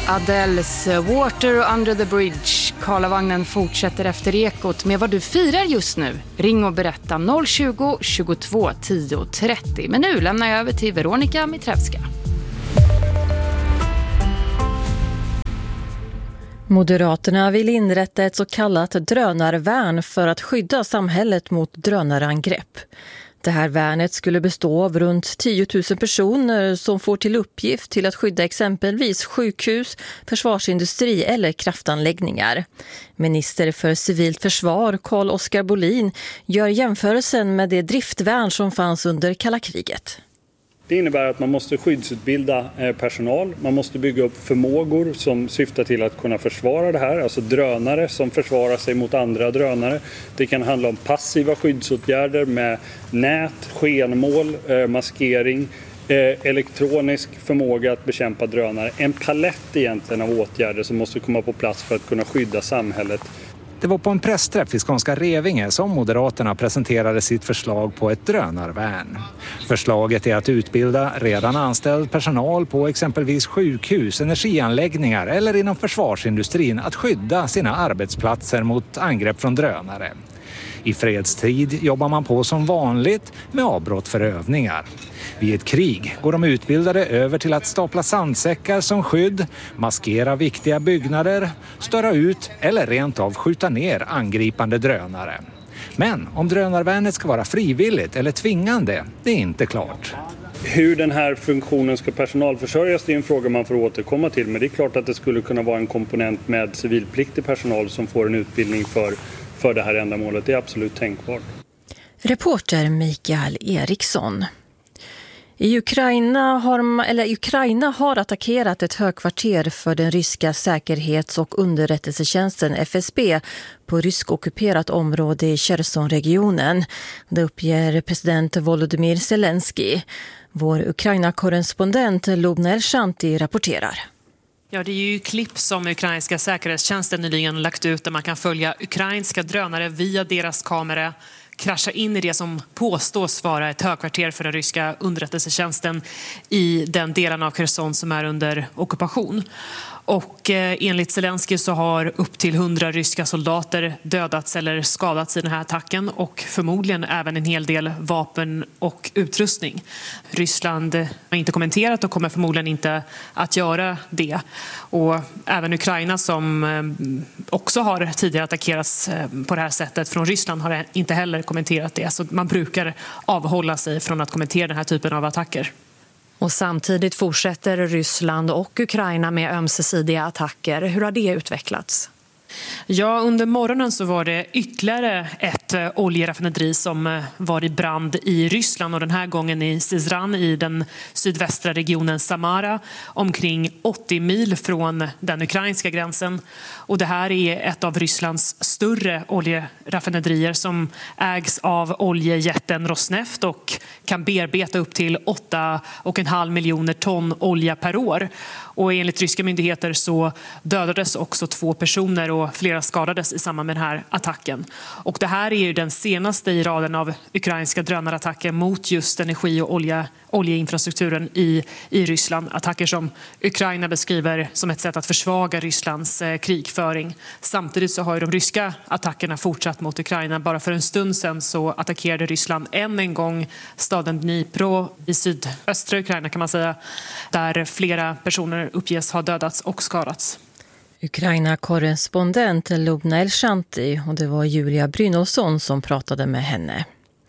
Adeles Water Under the Bridge. Karlavagnen fortsätter efter Ekot med vad du firar just nu. Ring och berätta 020 22 10 30. Men nu lämnar jag över till Veronika Mitrevska. Moderaterna vill inrätta ett så kallat drönarvärn för att skydda samhället mot drönarangrepp. Det här värnet skulle bestå av runt 10 000 personer som får till uppgift till att skydda exempelvis sjukhus, försvarsindustri eller kraftanläggningar. Minister för civilt försvar Carl-Oskar Bolin gör jämförelsen med det driftvärn som fanns under kalla kriget. Det innebär att man måste skyddsutbilda personal, man måste bygga upp förmågor som syftar till att kunna försvara det här, alltså drönare som försvarar sig mot andra drönare. Det kan handla om passiva skyddsåtgärder med nät, skenmål, maskering, elektronisk förmåga att bekämpa drönare. En palett egentligen av åtgärder som måste komma på plats för att kunna skydda samhället. Det var på en pressträff i Skånska Revinge som Moderaterna presenterade sitt förslag på ett drönarvärn. Förslaget är att utbilda redan anställd personal på exempelvis sjukhus, energianläggningar eller inom försvarsindustrin att skydda sina arbetsplatser mot angrepp från drönare. I fredstid jobbar man på som vanligt med avbrott för övningar. Vid ett krig går de utbildade över till att stapla sandsäckar som skydd, maskera viktiga byggnader, störa ut eller rent av skjuta ner angripande drönare. Men om drönarvärnet ska vara frivilligt eller tvingande, det är inte klart. Hur den här funktionen ska personalförsörjas, det är en fråga man får återkomma till. Men det är klart att det skulle kunna vara en komponent med civilpliktig personal som får en utbildning för det här ändamålet. Det är absolut tänkbart. Reporter Mikael Eriksson. Ukraina har attackerat ett högkvarter för den ryska säkerhets- och underrättelsetjänsten FSB på rysk-ockuperat område i Cherson-regionen. Det uppger president Volodymyr Zelensky. Vår Ukraina-korrespondent Lubna Elshanti rapporterar. Ja, det är ju klipp som ukrainska säkerhetstjänsten nyligen lagt ut där man kan följa ukrainska drönare via deras kamera krascha in i det som påstås vara ett högkvarter för den ryska underrättelsetjänsten i den delen av Kherson som är under ockupation. Och enligt Zelensky så har upp till 100 ryska soldater dödats eller skadats i den här attacken och förmodligen även en hel del vapen och utrustning. Ryssland har inte kommenterat och kommer förmodligen inte att göra det. Och även Ukraina som också har tidigare attackerats på det här sättet från Ryssland har inte heller kommenterat det. Så man brukar avhålla sig från att kommentera den här typen av attacker. Och samtidigt fortsätter Ryssland och Ukraina med ömsesidiga attacker. Hur har det utvecklats? Ja, under morgonen så var det ytterligare ett oljeraffinaderi som var i brand i Ryssland och den här gången i Syzran i den sydvästra regionen Samara omkring 80 mil från den ukrainska gränsen. Och det här är ett av Rysslands större oljeraffinaderier som ägs av oljejätten Rosneft och kan bearbeta upp till 8,5 miljoner ton olja per år. Och enligt ryska myndigheter så dödades också 2 personer och flera skadades i samband med den här attacken. Och det här är ju den senaste i raden av ukrainska drönarattacker mot just energi- och oljeinfrastrukturen i Ryssland. Attacker som Ukraina beskriver som ett sätt att försvaga Rysslands krigföring. Samtidigt så har ju de ryska attackerna fortsatt mot Ukraina. Bara för en stund sedan så attackerade Ryssland än en gång staden Dnipro i sydöstra Ukraina kan man säga. Där flera personer uppges ha dödats och skadats. Ukraina-korrespondent Lubna Elshanti och det var Julia Brynolfsson som pratade med henne.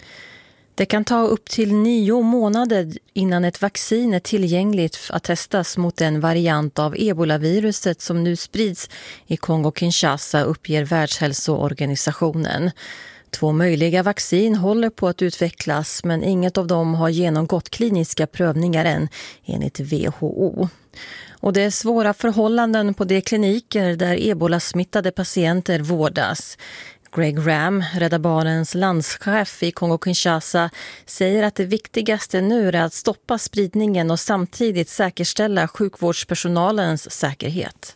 Det kan ta upp till 9 månader innan ett vaccin är tillgängligt att testas mot en variant av ebolaviruset som nu sprids i Kongo-Kinshasa, uppger Världshälsoorganisationen. 2 möjliga vaccin håller på att utvecklas men inget av dem har genomgått kliniska prövningar än enligt WHO. Och det är svåra förhållanden på de kliniker där ebolasmittade patienter vårdas. Greg Ram, Rädda Barnens landschef i Kongo-Kinshasa, säger att det viktigaste nu är att stoppa spridningen och samtidigt säkerställa sjukvårdspersonalens säkerhet.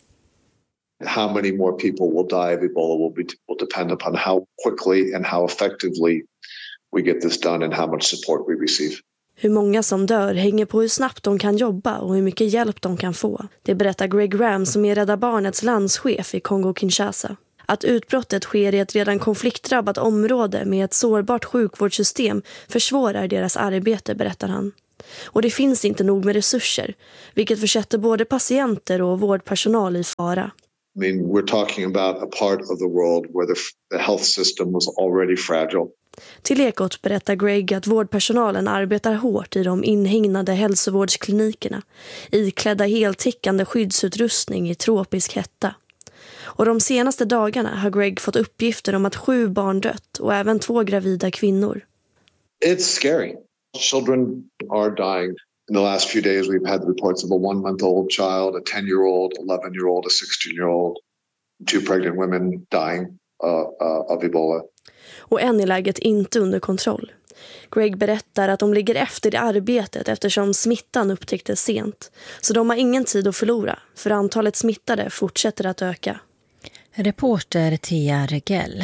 How many more people will die of Ebola will depend upon how quickly and how effectively we get this done and how much support we receive. Hur många som dör hänger på hur snabbt de kan jobba och hur mycket hjälp de kan få. Det berättar Greg Ram som är Rädda Barnets landschef i Kongo-Kinshasa. Att utbrottet sker i ett redan konfliktdrabbat område med ett sårbart sjukvårdssystem försvårar deras arbete, berättar han. Och det finns inte nog med resurser, vilket försätter både patienter och vårdpersonal i fara. I mean, we're talking about a part of the world where the health system was already fragile. Till Ekot berättar Greg att vårdpersonalen arbetar hårt i de inhägnade hälsovårdsklinikerna, iklädda heltäckande skyddsutrustning i tropisk hetta. Och de senaste dagarna har Greg fått uppgifter om att 7 barn dött och även 2 gravida kvinnor. It's scary. Children are dying. In the last few days we've had reports of a 1-month-old child, a 10-year-old, 11-year-old, a 16-year-old, 2 pregnant women dying of Ebola. Och än är läget inte under kontroll. Greg berättar att de ligger efter i arbetet eftersom smittan upptäcktes sent. Så de har ingen tid att förlora, för antalet smittade fortsätter att öka. Reporter Thea Regell.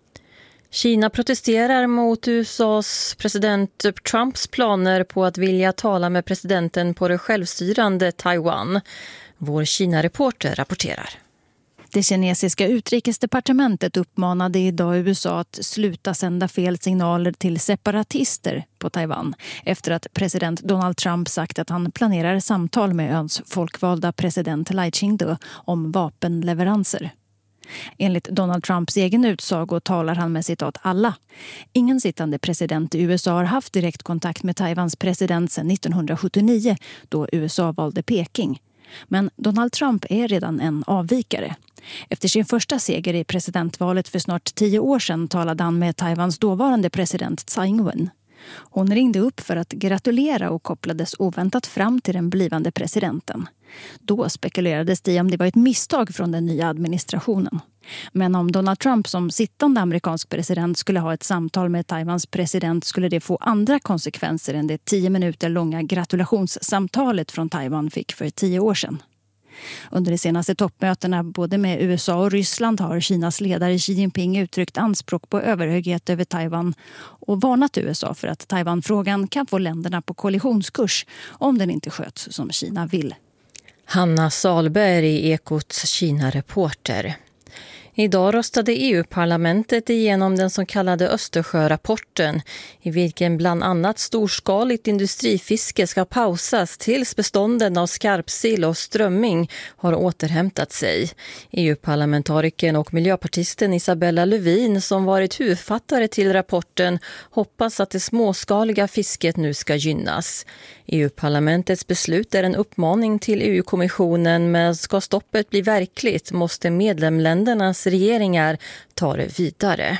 Kina protesterar mot USAs president Trumps planer på att vilja tala med presidenten på det självstyrande Taiwan. Vår Kina-reporter rapporterar. Det kinesiska utrikesdepartementet uppmanade idag USA att sluta sända fel signaler till separatister på Taiwan efter att president Donald Trump sagt att han planerar samtal med öns folkvalda president Lai Ching-te om vapenleveranser. Enligt Donald Trumps egen utsago talar han med citat alla. Ingen sittande president i USA har haft direkt kontakt med Taiwans president sedan 1979 då USA valde Peking. Men Donald Trump är redan en avvikare. Efter sin första seger i presidentvalet för snart 10 år sedan talade han med Taiwans dåvarande president Tsai Ing-wen. Hon ringde upp för att gratulera och kopplades oväntat fram till den blivande presidenten. Då spekulerades det om det var ett misstag från den nya administrationen. Men om Donald Trump som sittande amerikansk president skulle ha ett samtal med Taiwans president skulle det få andra konsekvenser än det 10 minuter långa gratulationssamtalet från Taiwan fick för 10 år sedan. Under de senaste toppmötena både med USA och Ryssland har Kinas ledare Xi Jinping uttryckt anspråk på överhöghet över Taiwan och varnat USA för att Taiwan-frågan kan få länderna på kollisionskurs om den inte sköts som Kina vill. Hanna Salberg, Ekots Kina-reporter. Idag röstade EU-parlamentet igenom den så kallade Östersjörapporten i vilken bland annat storskaligt industrifiske ska pausas tills bestånden av skarpsill och strömming har återhämtat sig. EU-parlamentarikern och miljöpartisten Isabella Lövin som varit huvudfattare till rapporten hoppas att det småskaliga fisket nu ska gynnas. EU-parlamentets beslut är en uppmaning till EU-kommissionen, men ska stoppet bli verkligt måste medlemsländernas regeringar ta det vidare.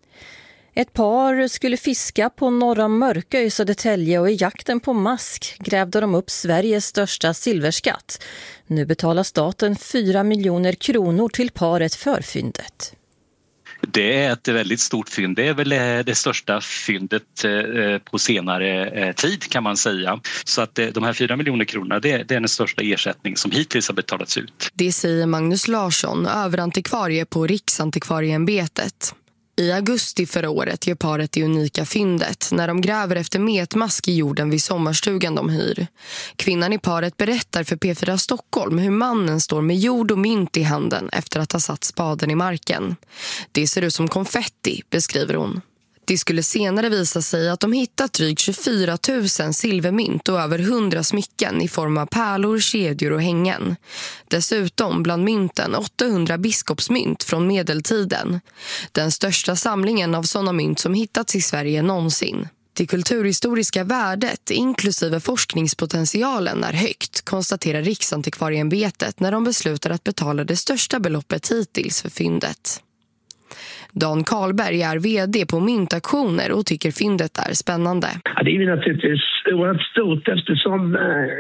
Ett par skulle fiska på Norra Mörkö i Södertälje och i jakten på mask grävde de upp Sveriges största silverskatt. Nu betalar staten 4 miljoner kronor till paret för fyndet. Det är ett väldigt stort fynd. Det är väl det största fyndet på senare tid kan man säga. Så att de här 4 miljoner kronorna det är den största ersättning som hittills har betalats ut. Det säger Magnus Larsson, överantikvarie på Riksantikvarieämbetet. I augusti förra året gör paret det unika fyndet när de gräver efter metmask i jorden vid sommarstugan de hyr. Kvinnan i paret berättar för P4 Stockholm hur mannen står med jord och mynt i handen efter att ha satt spaden i marken. Det ser ut som konfetti, beskriver hon. Det skulle senare visa sig att de hittat drygt 24 000 silvermynt och över 100 smycken i form av pärlor, kedjor och hängen. Dessutom bland mynten 800 biskopsmynt från medeltiden. Den största samlingen av sådana mynt som hittats i Sverige någonsin. Det kulturhistoriska värdet, inklusive forskningspotentialen, är högt, konstaterar Riksantikvarieämbetet när de beslutar att betala det största beloppet hittills för fyndet. Dan Karlberg är vd på myntaktioner och tycker fyndet är spännande. Ja, det är naturligtvis oerhört stort eftersom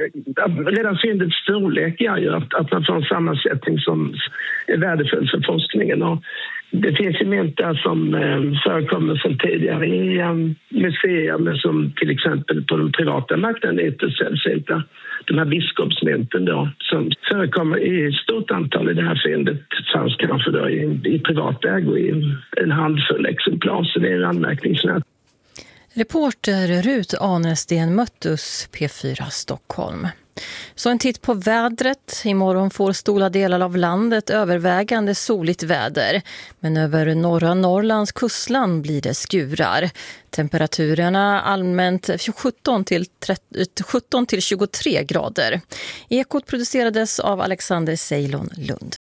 redan fyndets storlek gör ju att man får en sammansättning som är värdefull för forskningen. Och det finns ju mynt där som förekommer sedan tidigare i museer, men som till exempel på den privata marknaden är inte sällsynta. De här biskopsmynten då, som förekommer i stort antal i det här fyndet, fanns kanske då i privat ägo i en handfull exemplar, så det är anmärkningsvärt. Reporter Rut Anesten Möttus, P4 Stockholm. Så en titt på vädret. Imorgon får stora delar av landet övervägande soligt väder. Men över norra Norrlands kustland blir det skurar. Temperaturerna allmänt 17 till 23 grader. Ekot producerades av Alexander Ceylon Lund.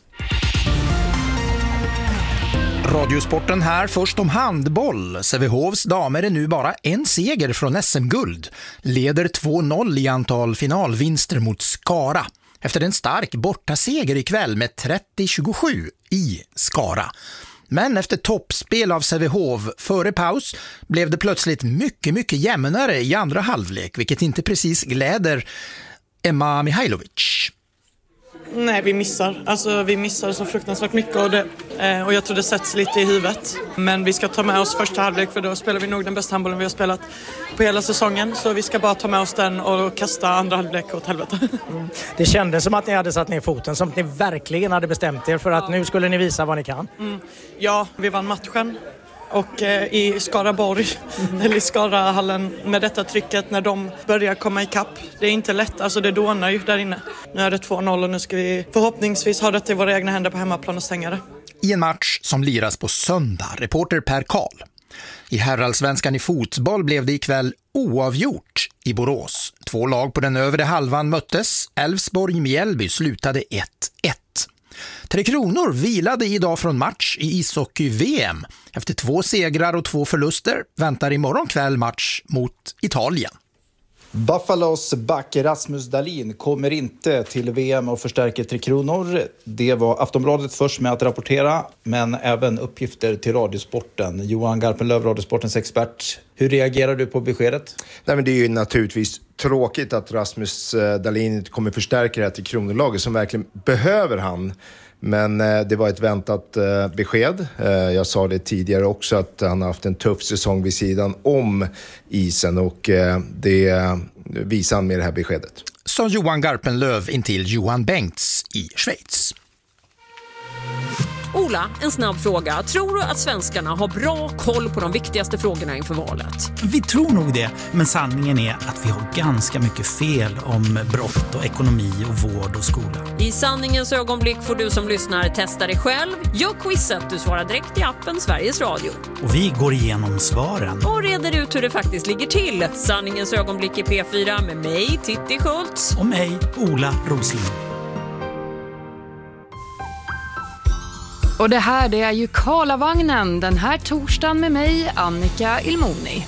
Radiosporten här, först om handboll. Sävehofs damer är nu bara en seger från SM-guld. Leder 2-0 i antal finalvinster mot Skara. Efter en stark bortaseger ikväll med 30-27 i Skara. Men efter toppspel av Sävehof före paus blev det plötsligt mycket jämnare i andra halvlek. Vilket inte precis gläder Emma Mihailovic. Nej, vi missar så fruktansvärt mycket och jag tror det sätts lite i huvudet. Men vi ska ta med oss första halvlek, för då spelar vi nog den bästa handbollen vi har spelat på hela säsongen. Så vi ska bara ta med oss den och kasta andra halvlek åt helvete. Det kändes som att ni hade satt ner foten, som att ni verkligen hade bestämt er för att nu skulle ni visa vad ni kan. Ja, vi vann matchen. Och i Skaraborg, eller i Skarahallen, med detta trycket när de börjar komma i kapp. Det är inte lätt, alltså det dånar ju där inne. Nu är det 2-0 och nu ska vi förhoppningsvis ha det i våra egna händer på hemmaplan och stänga det. I en match som liras på söndag, reporter Per Karl. I herrallsvenskan i fotboll blev det ikväll oavgjort i Borås. 2 lag på den övre halvan möttes. Elfsborg-Mjällby slutade 1-1. 3 Kronor vilade idag från match i ishockey-VM. Efter 2 segrar och 2 förluster väntar imorgon kväll match mot Italien. Buffalos back Rasmus Dahlin kommer inte till VM och förstärker 3 Kronor. Det var Aftonbladet först med att rapportera, men även uppgifter till Radiosporten. Johan Garpenlöv, Radiosportens expert. Hur reagerar du på beskedet? Nej, men det är ju naturligtvis tråkigt att Rasmus Dahlin inte kommer förstärka det här till Kronolaget som verkligen behöver han. Men det var ett väntat besked. Jag sa det tidigare också att han har haft en tuff säsong vid sidan om isen och det visar han med det här beskedet. Som Johan Garpenlöv intill Johan Bengts i Schweiz. Ola, en snabb fråga. Tror du att svenskarna har bra koll på de viktigaste frågorna inför valet? Vi tror nog det, men sanningen är att vi har ganska mycket fel om brott och ekonomi och vård och skola. I sanningens ögonblick får du som lyssnar testa dig själv. Gör quizet, du svarar direkt i appen Sveriges Radio. Och vi går igenom svaren. Och reder ut hur det faktiskt ligger till. Sanningens ögonblick i P4 med mig, Titti Schultz. Och mig, Ola Rosling. Och det här, det är ju Karlavagnen den här torsdagen med mig, Annika Ilmoni.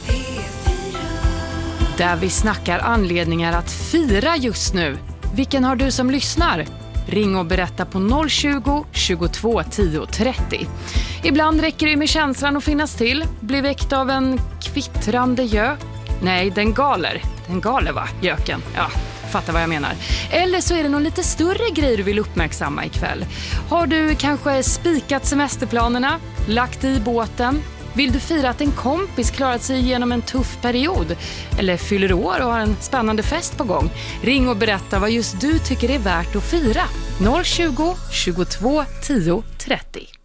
Där vi snackar anledningar att fira just nu. Vilken har du som lyssnar? Ring och berätta på 020 22 10 30. Ibland räcker det med känslan att finnas till. Blir väckt av en kvittrande gök. Nej, den galer va, göken. Ja, fattar vad jag menar. Eller så är det någon lite större grej du vill uppmärksamma ikväll. Har du kanske spikat semesterplanerna, lagt i båten? Vill du fira att en kompis klarat sig igenom en tuff period? Eller fyller år och har en spännande fest på gång? Ring och berätta vad just du tycker är värt att fira. 020 22 10 30.